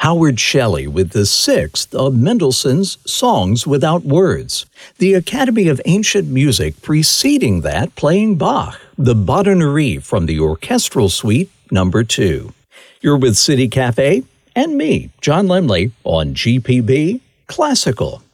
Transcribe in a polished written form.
Howard Shelley with the sixth of Mendelssohn's Songs Without Words. The Academy of Ancient Music preceding that playing Bach, the Botanerie from the Orchestral Suite No. 2. You're with City Cafe and me, John Lemley, on GPB Classical.